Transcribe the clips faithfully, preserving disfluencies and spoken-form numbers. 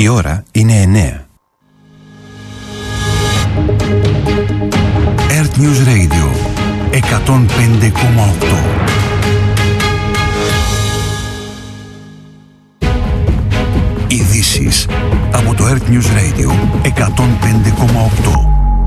Η ώρα είναι εννέα. Earth News Radio εκατόν πέντε κόμμα οκτώ. Ειδήσεις από το Earth News Radio εκατόν πέντε κόμμα οκτώ.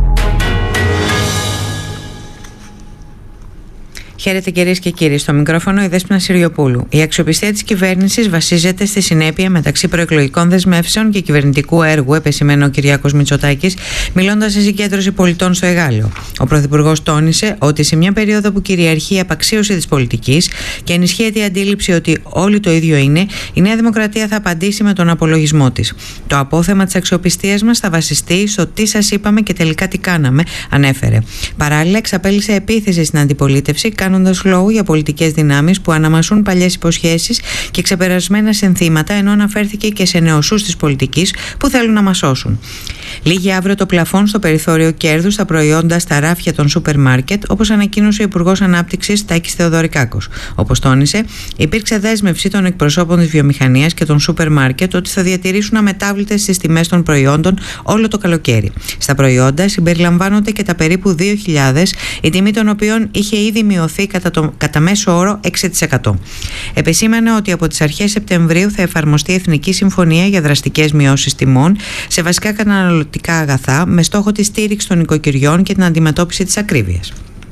Χαίρετε κυρίες και κύριοι, στο μικρόφωνο η Δέσποινα Συριοπούλου. Η αξιοπιστία της κυβέρνησης βασίζεται στη συνέπεια μεταξύ προεκλογικών δεσμεύσεων και κυβερνητικού έργου, επεσημαίνει ο Κυριάκος Μητσοτάκης, μιλώντας σε συγκέντρωση πολιτών στο Εγάλεο. Ο Πρωθυπουργός τόνισε ότι σε μια περίοδο που κυριαρχεί η απαξίωση της πολιτικής και ενισχύεται η αντίληψη ότι όλοι το ίδιο είναι, η Νέα Δημοκρατία θα απαντήσει με τον απολογισμό της. Το απόθεμα της αξιοπιστίας μας θα βασιστεί στο τι σας είπαμε και τελικά τι κάναμε, ανέφερε. Παράλληλα, εξαπέλυσε επίθεση στην αντιπολίτευση, κάνοντας λόγο για πολιτικές δυνάμεις που αναμασούν παλιές υποσχέσεις και ξεπερασμένα συνθήματα, ενώ αναφέρθηκε και σε νεοσούς της πολιτικής που θέλουν να μας σώσουν. Λύγει αύριο το πλαφόν στο περιθώριο κέρδους στα προϊόντα στα ράφια των σούπερ μάρκετ, όπως ανακοίνωσε ο Υπουργός Ανάπτυξης Τάκης Θεοδωρικάκος. Όπως τόνισε, υπήρξε δέσμευση των εκπροσώπων της βιομηχανίας και των σούπερ μάρκετ ότι θα διατηρήσουν αμετάβλητες τις τιμές των προϊόντων όλο το καλοκαίρι. Στα προϊόντα συμπεριλαμβάνονται και τα περίπου δύο χιλιάδες, η τιμή των οποίων είχε ήδη μειωθεί κατά, το, κατά μέσο όρο έξι τοις εκατό. Επεσήμανε ότι από τις αρχές Σεπτεμβρίου θα εφαρμοστεί η Εθνική Συμφωνία για δραστικές μειώσεις τιμών σε βασικά καταναλωτικά αγαθά, με στόχο τη στήριξη των οικοκυριών και την αντιμετώπιση της ακρίβειας.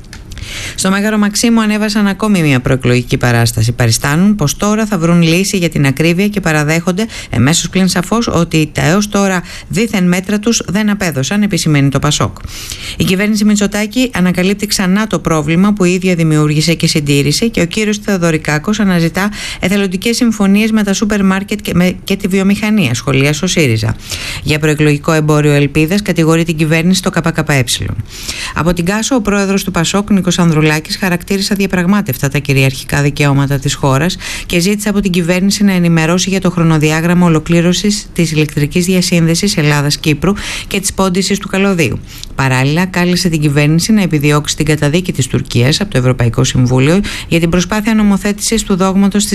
Στο Μέγαρο Μαξίμου ανέβασαν ακόμη μια προεκλογική παράσταση. Παριστάνουν πως τώρα θα βρουν λύση για την ακρίβεια και παραδέχονται, εμέσως πλην σαφώς, ότι τα έως τώρα δίθεν μέτρα τους δεν απέδωσαν, επισημαίνει το Πασόκ. Η κυβέρνηση Μητσοτάκη ανακαλύπτει ξανά το πρόβλημα που η ίδια δημιούργησε και συντήρησε, και ο κύριος Θεοδωρικάκος αναζητά εθελοντικές συμφωνίες με τα σούπερ μάρκετ και, με, και τη βιομηχανία, σχολίασε ο ΣΥΡΙΖΑ. Για προεκλογικό εμπόριο ελπίδας κατηγορεί την κυβέρνηση το ΚΚΕ. Από την Κάσο, ο πρόεδρος του Πασόκ, Νίκος Ανδρουλάκης, χαρακτήρισε αδιαπραγμάτευτα τα κυριαρχικά δικαιώματα της χώρας και ζήτησε από την κυβέρνηση να ενημερώσει για το χρονοδιάγραμμα ολοκλήρωσης της ηλεκτρικής διασύνδεσης Ελλάδας-Κύπρου και της πόντισης του καλωδίου. Παράλληλα, κάλεσε την κυβέρνηση να επιδιώξει την καταδίκη της Τουρκίας από το Ευρωπαϊκό Συμβούλιο για την προσπάθεια νομοθέτησης του δόγματος της